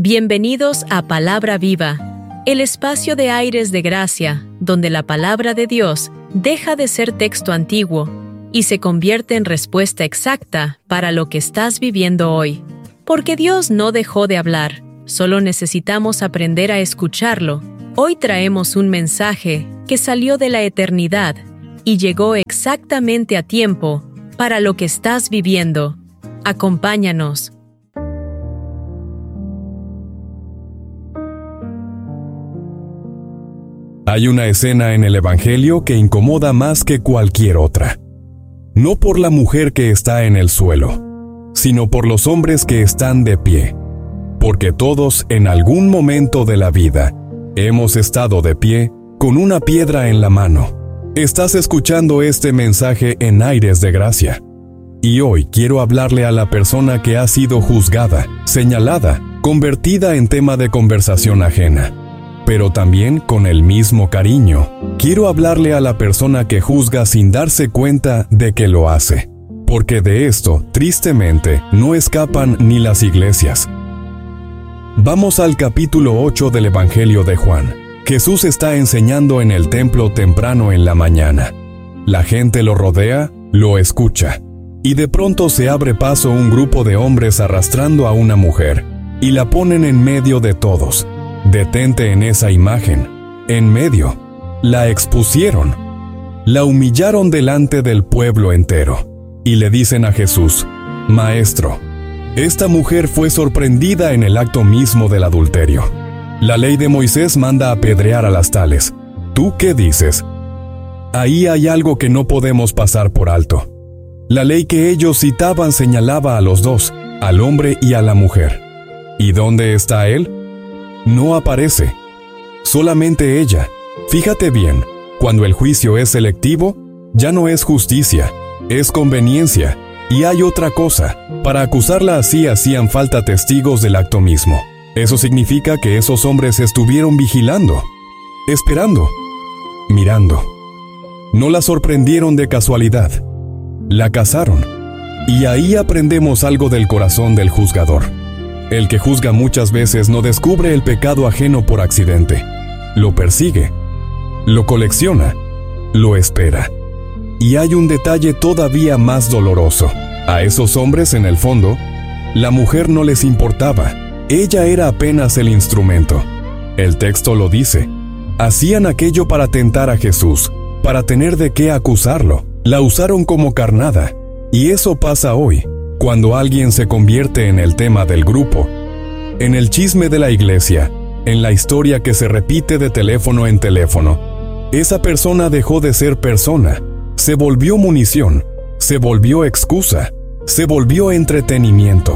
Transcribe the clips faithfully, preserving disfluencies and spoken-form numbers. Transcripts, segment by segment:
Bienvenidos a Palabra Viva, el espacio de aires de gracia, donde la palabra de Dios deja de ser texto antiguo y se convierte en respuesta exacta para lo que estás viviendo hoy. Porque Dios no dejó de hablar, solo necesitamos aprender a escucharlo. Hoy traemos un mensaje que salió de la eternidad y llegó exactamente a tiempo para lo que estás viviendo. Acompáñanos. Hay una escena en el Evangelio que incomoda más que cualquier otra. No por la mujer que está en el suelo, sino por los hombres que están de pie. Porque todos, en algún momento de la vida, hemos estado de pie con una piedra en la mano. Estás escuchando este mensaje en Aires de Gracia. Y hoy quiero hablarle a la persona que ha sido juzgada, señalada, convertida en tema de conversación ajena. Pero también con el mismo cariño, quiero hablarle a la persona que juzga sin darse cuenta de que lo hace. Porque de esto, tristemente, no escapan ni las iglesias. Vamos al capítulo ocho del Evangelio de Juan. Jesús está enseñando en el templo temprano en la mañana. La gente lo rodea, lo escucha. Y de pronto se abre paso un grupo de hombres arrastrando a una mujer, y la ponen en medio de todos. Detente en esa imagen, en medio. La expusieron. La humillaron delante del pueblo entero. Y le dicen a Jesús: Maestro, esta mujer fue sorprendida en el acto mismo del adulterio. La ley de Moisés manda apedrear a las tales. ¿Tú qué dices? Ahí hay algo que no podemos pasar por alto. La ley que ellos citaban señalaba a los dos, al hombre y a la mujer. ¿Y dónde está él? No aparece. Solamente ella. Fíjate bien, cuando el juicio es selectivo, ya no es justicia, es conveniencia. Y hay otra cosa, para acusarla así hacían falta testigos del acto mismo. Eso significa que esos hombres estuvieron vigilando, esperando, mirando. No la sorprendieron de casualidad, la cazaron. Y ahí aprendemos algo del corazón del juzgador. El que juzga muchas veces no descubre el pecado ajeno por accidente. Lo persigue, lo colecciona, lo espera. Y hay un detalle todavía más doloroso. A esos hombres, en el fondo, la mujer no les importaba. Ella era apenas el instrumento. El texto lo dice. Hacían aquello para tentar a Jesús, para tener de qué acusarlo. La usaron como carnada. Y eso pasa hoy, cuando alguien se convierte en el tema del grupo, en el chisme de la iglesia, en la historia que se repite de teléfono en teléfono. Esa persona dejó de ser persona, se volvió munición, se volvió excusa, se volvió entretenimiento.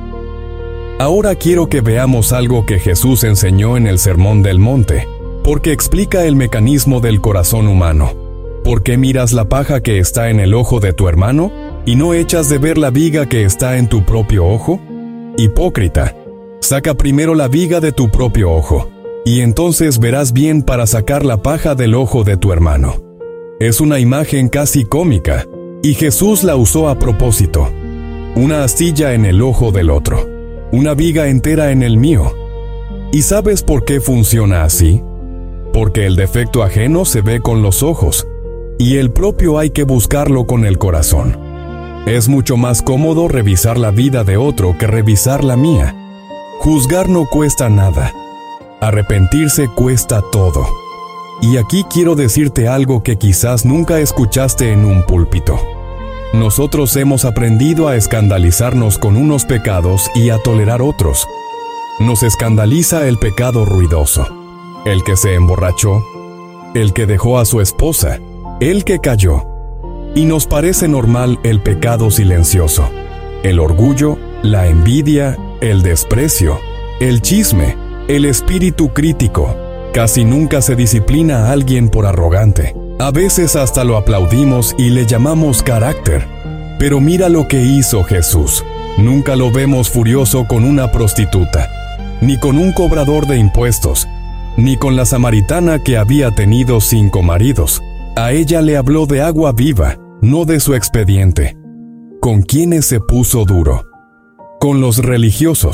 Ahora quiero que veamos algo que Jesús enseñó en el Sermón del Monte, porque explica el mecanismo del corazón humano. ¿Por qué miras la paja que está en el ojo de tu hermano y no echas de ver la viga que está en tu propio ojo? Hipócrita, saca primero la viga de tu propio ojo, y entonces verás bien para sacar la paja del ojo de tu hermano. Es una imagen casi cómica, y Jesús la usó a propósito. Una astilla en el ojo del otro, una viga entera en el mío. ¿Y sabes por qué funciona así? Porque el defecto ajeno se ve con los ojos, y el propio hay que buscarlo con el corazón. Es mucho más cómodo revisar la vida de otro que revisar la mía. Juzgar no cuesta nada. Arrepentirse cuesta todo. Y aquí quiero decirte algo que quizás nunca escuchaste en un púlpito. Nosotros hemos aprendido a escandalizarnos con unos pecados y a tolerar otros. Nos escandaliza el pecado ruidoso, el que se emborrachó, el que dejó a su esposa, el que cayó. Y nos parece normal el pecado silencioso, el orgullo, la envidia, el desprecio, el chisme, el espíritu crítico. Casi nunca se disciplina a alguien por arrogante. A veces hasta lo aplaudimos y le llamamos carácter. Pero mira lo que hizo Jesús. Nunca lo vemos furioso con una prostituta, ni con un cobrador de impuestos, ni con la samaritana que había tenido cinco maridos. A ella le habló de agua viva, no de su expediente. ¿Con quiénes se puso duro? Con los religiosos,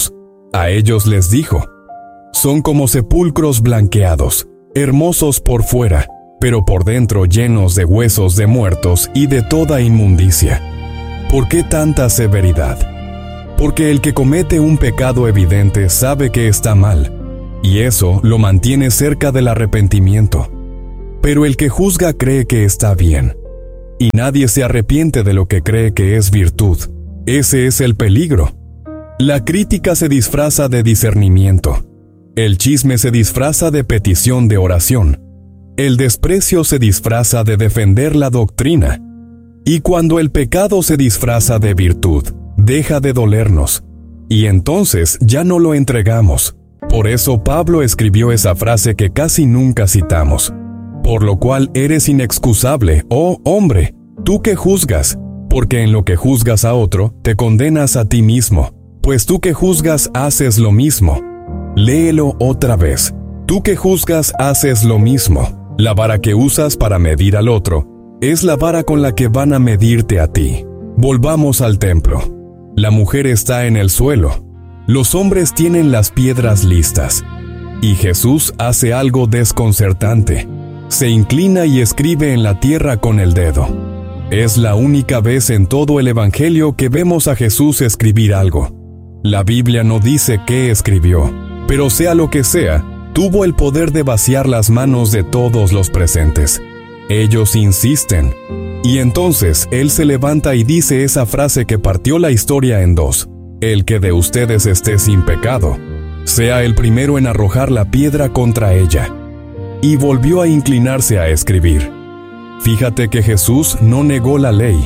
A ellos les dijo: son como sepulcros blanqueados, hermosos por fuera, pero por dentro llenos de huesos de muertos y de toda inmundicia. ¿Por qué tanta severidad? Porque el que comete un pecado evidente sabe que está mal, y eso lo mantiene cerca del arrepentimiento. Pero el que juzga cree que está bien, y nadie se arrepiente de lo que cree que es virtud. Ese es el peligro. La crítica se disfraza de discernimiento. El chisme se disfraza de petición de oración. El desprecio se disfraza de defender la doctrina. Y cuando el pecado se disfraza de virtud, deja de dolernos, y entonces ya no lo entregamos. Por eso Pablo escribió esa frase que casi nunca citamos: por lo cual eres inexcusable, oh hombre, tú que juzgas, porque en lo que juzgas a otro, te condenas a ti mismo, pues tú que juzgas haces lo mismo. Léelo otra vez. Tú que juzgas haces lo mismo. La vara que usas para medir al otro es la vara con la que van a medirte a ti. Volvamos al templo. La mujer está en el suelo. Los hombres tienen las piedras listas. Y Jesús hace algo desconcertante. Se inclina y escribe en la tierra con el dedo. Es la única vez en todo el Evangelio que vemos a Jesús escribir algo. La Biblia no dice qué escribió, pero sea lo que sea, tuvo el poder de vaciar las manos de todos los presentes. Ellos insisten. Y entonces Él se levanta y dice esa frase que partió la historia en dos: el que de ustedes esté sin pecado, sea el primero en arrojar la piedra contra ella. Y volvió a inclinarse a escribir. Fíjate que Jesús no negó la ley.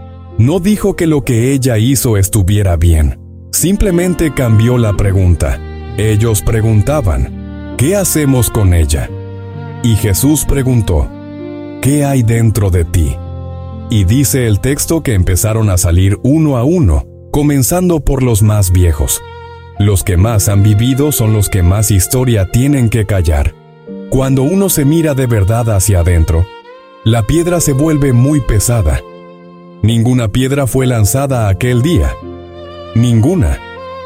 No dijo que lo que ella hizo estuviera bien. Simplemente cambió la pregunta. Ellos preguntaban: ¿qué hacemos con ella? Y Jesús preguntó: ¿qué hay dentro de ti? Y dice el texto que empezaron a salir uno a uno, comenzando por los más viejos. Los que más han vivido son los que más historia tienen que callar. Cuando uno se mira de verdad hacia adentro, la piedra se vuelve muy pesada. Ninguna piedra fue lanzada aquel día. Ninguna.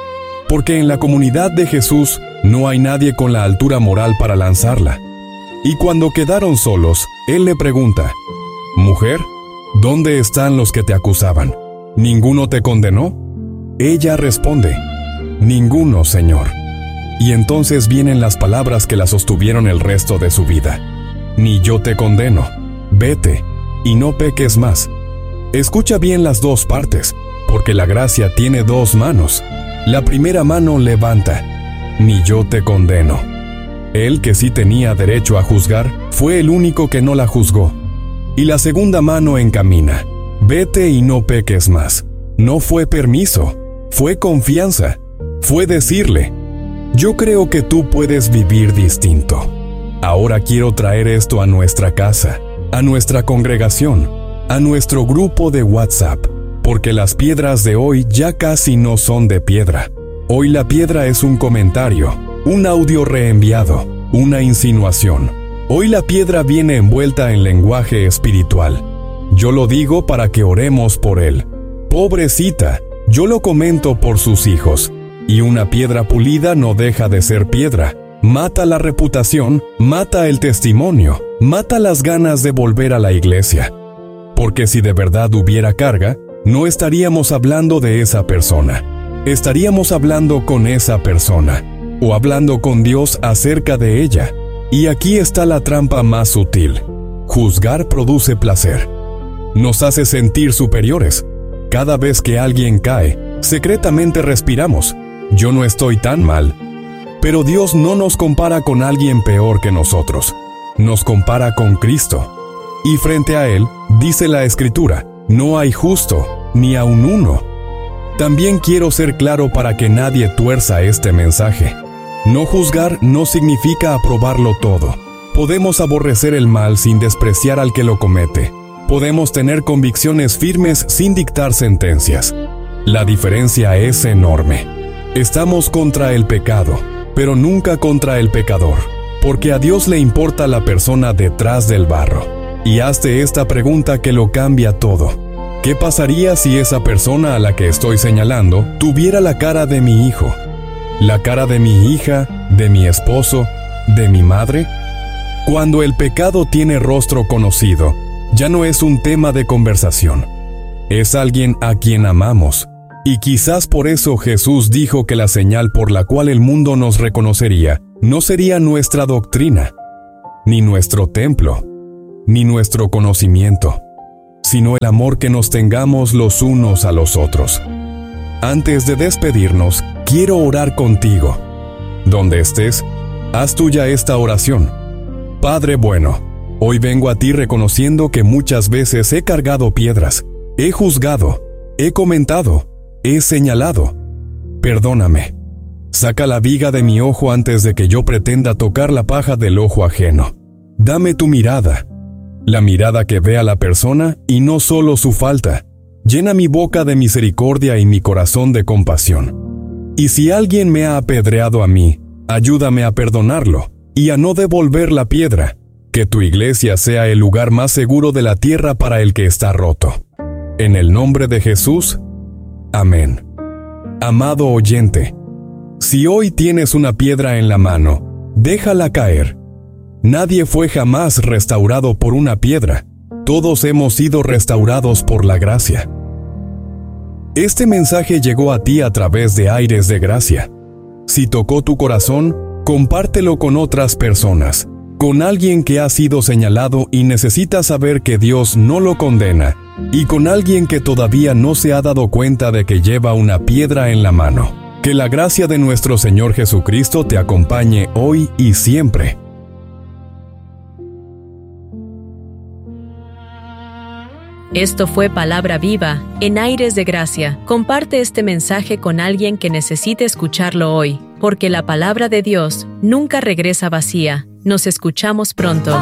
Porque en la comunidad de Jesús no hay nadie con la altura moral para lanzarla. Y cuando quedaron solos, Él le pregunta: «Mujer, ¿dónde están los que te acusaban? ¿Ninguno te condenó?» Ella responde: «Ninguno, Señor». Y entonces vienen las palabras que la sostuvieron el resto de su vida: «Ni yo te condeno. Vete, y no peques más». Escucha bien las dos partes, porque la gracia tiene dos manos. La primera mano levanta: «Ni yo te condeno». Él, que sí tenía derecho a juzgar, fue el único que no la juzgó. Y la segunda mano encamina: «Vete y no peques más». No fue permiso, fue confianza, fue decirle: «Yo creo que tú puedes vivir distinto. Ahora quiero traer esto a nuestra casa, a nuestra congregación, a nuestro grupo de WhatsApp, porque las piedras de hoy ya casi no son de piedra. Hoy la piedra es un comentario, un audio reenviado, una insinuación. Hoy la piedra viene envuelta en lenguaje espiritual. Yo lo digo para que oremos por él. Pobrecita, yo lo comento por sus hijos. Y una piedra pulida no deja de ser piedra. Mata la reputación, mata el testimonio, mata las ganas de volver a la iglesia. Porque si de verdad hubiera carga, no estaríamos hablando de esa persona. Estaríamos hablando con esa persona, o hablando con Dios acerca de ella. Y aquí está la trampa más sutil. Juzgar produce placer. Nos hace sentir superiores. Cada vez que alguien cae, secretamente respiramos: «Yo no estoy tan mal». Pero Dios no nos compara con alguien peor que nosotros. Nos compara con Cristo. Y frente a Él, dice la Escritura, no hay justo, ni aun uno. También quiero ser claro para que nadie tuerza este mensaje. No juzgar no significa aprobarlo todo. Podemos aborrecer el mal sin despreciar al que lo comete. Podemos tener convicciones firmes sin dictar sentencias. La diferencia es enorme. Estamos contra el pecado, pero nunca contra el pecador, porque a Dios le importa la persona detrás del barro. Y hazte esta pregunta que lo cambia todo. ¿Qué pasaría si esa persona a la que estoy señalando tuviera la cara de mi hijo? ¿La cara de mi hija, de mi esposo, de mi madre? Cuando el pecado tiene rostro conocido, ya no es un tema de conversación. Es alguien a quien amamos. Y quizás por eso Jesús dijo que la señal por la cual el mundo nos reconocería no sería nuestra doctrina, ni nuestro templo, ni nuestro conocimiento, sino el amor que nos tengamos los unos a los otros. Antes de despedirnos, quiero orar contigo. Donde estés, haz tuya esta oración. Padre bueno, hoy vengo a ti reconociendo que muchas veces he cargado piedras, he juzgado, he comentado, he señalado. Perdóname. Saca la viga de mi ojo antes de que yo pretenda tocar la paja del ojo ajeno. Dame tu mirada, la mirada que ve a la persona y no solo su falta. Llena mi boca de misericordia y mi corazón de compasión. Y si alguien me ha apedreado a mí, ayúdame a perdonarlo y a no devolver la piedra. Que tu iglesia sea el lugar más seguro de la tierra para el que está roto. En el nombre de Jesús, amén. Amado oyente, si hoy tienes una piedra en la mano, déjala caer. Nadie fue jamás restaurado por una piedra. Todos hemos sido restaurados por la gracia. Este mensaje llegó a ti a través de Aires de Gracia. Si tocó tu corazón, compártelo con otras personas, con alguien que ha sido señalado y necesita saber que Dios no lo condena, y con alguien que todavía no se ha dado cuenta de que lleva una piedra en la mano. Que la gracia de nuestro Señor Jesucristo te acompañe hoy y siempre. Esto fue Palabra Viva, en Aires de Gracia. Comparte este mensaje con alguien que necesite escucharlo hoy, porque la palabra de Dios nunca regresa vacía. Nos escuchamos pronto.